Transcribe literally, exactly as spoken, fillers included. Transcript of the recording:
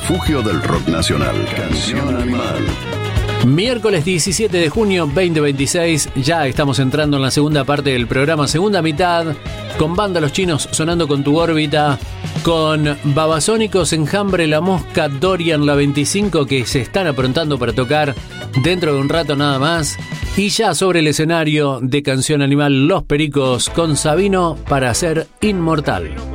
refugio del rock nacional. Canción Animal. Miércoles diecisiete de junio veinte veintiséis, ya estamos entrando en la segunda parte del programa, segunda mitad, con Banda Los Chinos sonando con Tu órbita, con Babasónicos, Enjambre, La Mosca, Dorian, La veinticinco, que se están aprontando para tocar dentro de un rato nada más, y ya sobre el escenario de Canción Animal, Los Pericos con Sabino para ser inmortal.